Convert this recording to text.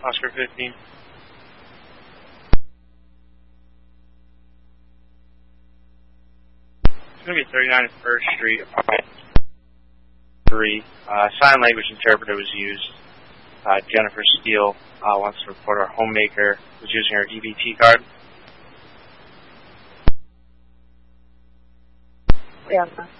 Oscar 15. It's going to be 39 First Street, apartment 3. Sign language interpreter was used. Jennifer Steele wants to report our homemaker was using her EBT card. Yeah.